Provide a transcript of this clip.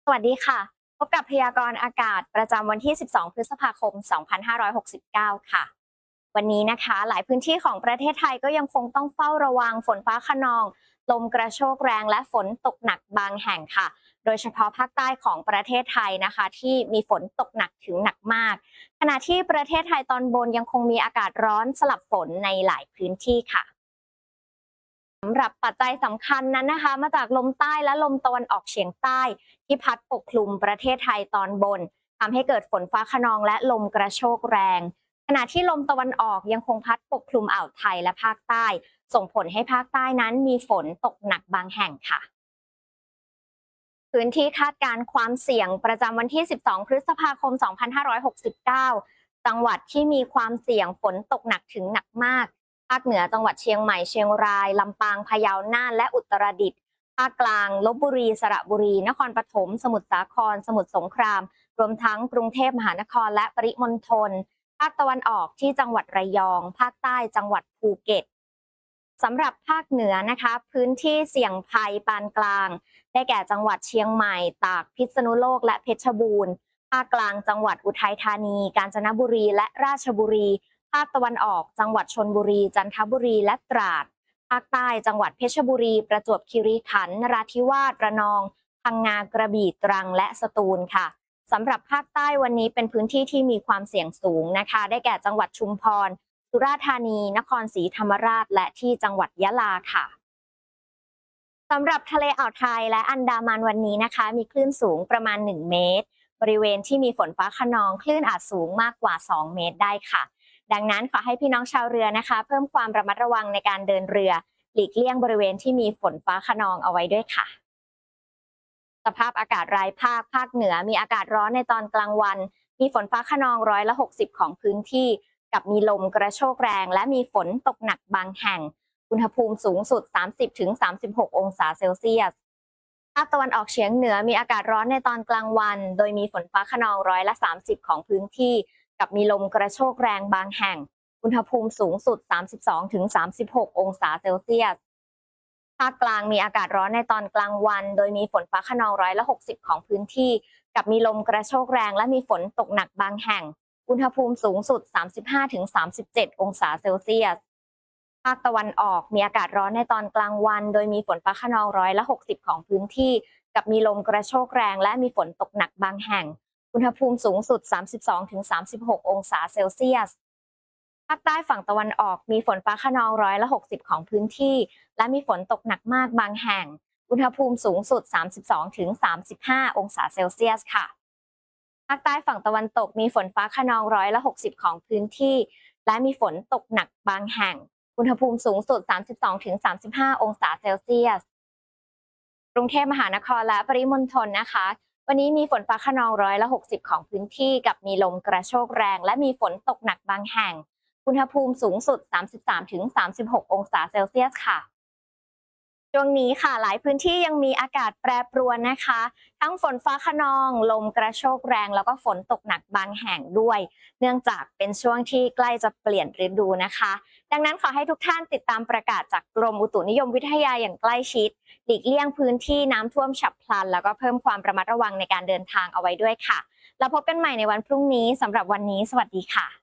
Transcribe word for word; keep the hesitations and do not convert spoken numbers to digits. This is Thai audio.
วัสดีค่ะพบกับพยากรณ์อากาศประจำวันที่ สิบสอง พฤษภาคม สองพันห้าร้อยหกสิบเก้า ค่ะ วันนี้นะคะหลายพื้นที่ของประเทศไทยก็ยังคงต้องเฝ้าระวังฝนฟ้าคะนองลมกระโชกแรงและฝนตกหนักบางแห่งค่ะ โดยเฉพาะภาคใต้ของประเทศไทยนะคะที่มีฝนตกหนักถึงหนักมาก ขณะที่ประเทศไทยตอนบนยังคงมีอากาศร้อนสลับฝนในหลายพื้นที่ค่ะ สำหรับปัจจัยสำคัญนั้นนะคะมาจากลมใต้และลมตะวันออกเฉียงใต้ที่พัดปกคลุมประเทศไทยตอนบนทำให้เกิดฝนฟ้าคะนองและลมกระโชกแรงขณะที่ลมตะวันออกยังคงพัดปกคลุมอ่าวไทยและภาคใต้ส่งผลให้ภาคใต้นั้นมีฝนตกหนักบางแห่งค่ะพื้นที่คาดการณ์ความเสี่ยงประจำวันที่ สิบสอง พฤษภาคม สองพันห้าร้อยหกสิบเก้า จังหวัดที่มีความเสี่ยงฝนตกหนักถึงหนักมากภาคเหนือจังหวัดเชียงใหม่เชียงรายลำปางพะเยาน่านและอุตรดิตถ์ภาคกลางลพบุรีสระบุรีนครปฐมสมุทรสาครสมุทรสงครามรวมทั้งกรุงเทพมหานครและปริมณฑลภาคตะวันออกที่จังหวัดระยองภาคใต้จังหวัดภูเก็ตสำหรับภาคเหนือนะคะพื้นที่เสี่ยงภัยปานกลางได้แก่จังหวัดเชียงใหม่ตากพิษณุโลกและเพชรบูรณ์ภาคกลางจังหวัดอุทัยธานีกาญจนบุรีและราชบุรีภาคตะวันออกจังหวัดชลบุรีจันทบุรีและตราดภาคใต้จังหวัดเพชรบุรีประจวบคีรีขันธ์นราธิวาสระนองพังงากระบี่ตรังและสตูลค่ะสำหรับภาคใต้วันนี้เป็นพื้นที่ที่มีความเสี่ยงสูงนะคะได้แก่จังหวัดชุมพรสุราษฎร์ธานีนครศรีธรรมราชและที่จังหวัดยะลาค่ะสำหรับทะเลอ่าวไทยและอันดามันวันนี้นะคะมีคลื่นสูงประมาณหนึ่งเมตรบริเวณที่มีฝนฟ้าคะนองคลื่นอาจสูงมากกว่าสองเมตรได้ค่ะดังนั้นขอให้พี่น้องชาวเรือนะคะเพิ่มความระมัดระวังในการเดินเรือหลีกเลี่ยงบริเวณที่มีฝนฟ้าคะนองเอาไว้ด้วยค่ะสภาพอากาศรายภาคภาคเหนือมีอากาศร้อนในตอนกลางวันมีฝนฟ้าคะนองร้อยละหกสิบของพื้นที่กับมีลมกระโชกแรงและมีฝนตกหนักบางแห่งอุณหภูมิสูงสุด สามสิบถึงสามสิบหก องศาเซลเซียสภาคตะวันออกเฉียงเหนือมีอากาศร้อนในตอนกลางวันโดยมีฝนฟ้าคะนองร้อยละสามสิบของพื้นที่กับมีลมกระโชกแรงบางแห่งอุณหภูมิสูงสุด สามสิบสองถึงสามสิบหก องศาเซลเซียสภาคกลางมีอากาศร้อนในตอนกลางวันโดยมีฝนฟ้าคะนองร้อยละหกสิบของพื้นที่กับมีลมกระโชกแรงและมีฝนตกหนักบางแห่งอุณหภูมิสูงสุด สามสิบห้าถึงสามสิบเจ็ด องศาเซลเซียสภาคตะวันออกมีอากาศร้อนในตอนกลางวันโดยมีฝนฟ้าคะนองร้อยละหกสิบของพื้นที่กับมีลมกระโชกแรงและมีฝนตกหนักบางแห่งอุณหภูมิสูงสุด สามสิบสองถึงสามสิบหก องศาเซลเซียสภาคใต้ฝั่งตะวันออกมีฝนฟ้าคะนองร้อยละหกสิบของพื้นที่และมีฝนตกหนักมากบางแห่งอุณหภูมิสูงสุด สามสิบสองถึงสามสิบห้า องศาเซลเซียสค่ะภาคใต้ฝั่งตะวันตกมีฝนฟ้าคะนองร้อยละหกสิบของพื้นที่และมีฝนตกหนักบางแห่งอุณหภูมิสูงสุด สามสิบสองถึงสามสิบห้า องศาเซลเซียสกรุงเทพมหานครและปริมณฑลนะคะวันนี้มีฝนฟ้าคะนองร้อยละหกสิบของพื้นที่กับมีลมกระโชกแรงและมีฝนตกหนักบางแห่งอุณหภูมิสูงสุด สามสิบสามถึงสามสิบหก องศาเซลเซียสค่ะช่วงนี้ค่ะหลายพื้นที่ยังมีอากาศแปรปรวนนะคะทั้งฝนฟ้าคะนองลมกระโชกแรงแล้วก็ฝนตกหนักบางแห่งด้วยเนื่องจากเป็นช่วงที่ใกล้จะเปลี่ยนฤดูนะคะดังนั้นขอให้ทุกท่านติดตามประกาศจากกรมอุตุนิยมวิทยาอย่างใกล้ชิดหลีกเลี่ยงพื้นที่น้ำท่วมฉับพลันแล้วก็เพิ่มความระมัดระวังในการเดินทางเอาไว้ด้วยค่ะแล้วพบกันใหม่ในวันพรุ่งนี้สำหรับวันนี้สวัสดีค่ะ